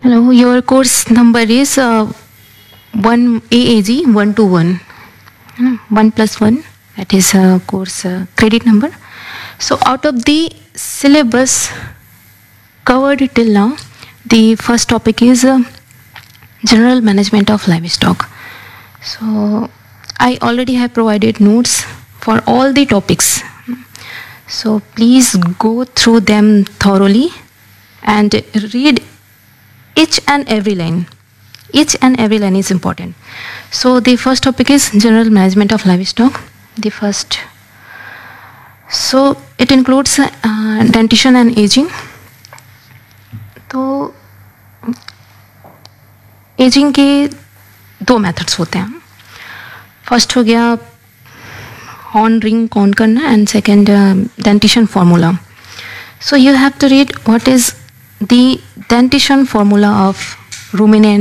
Hello, your course number is 1 AAG 121. 1 plus 1, that is course credit number. So, out of the syllabus covered till now, the first topic is general management of livestock. So, I already have provided notes for all the topics. So, please go through them thoroughly and read each and every line. Each and every line is important. So the first topic is general management of livestock. The first, so it includes dentition and aging. तो ageing के दो methods होते हैं. First हो गया horn ring count करना and second dentition formula. So you have to read what is the dentition formula of ruminant